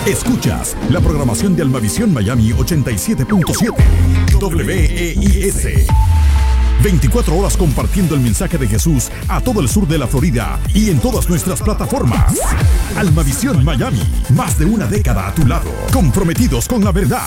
Escuchas la programación de Almavisión Miami 87.7 WEIS. 24 horas compartiendo el mensaje de Jesús a todo el sur de la Florida y en todas nuestras plataformas. Almavisión Miami, más de una década a tu lado, comprometidos con la verdad.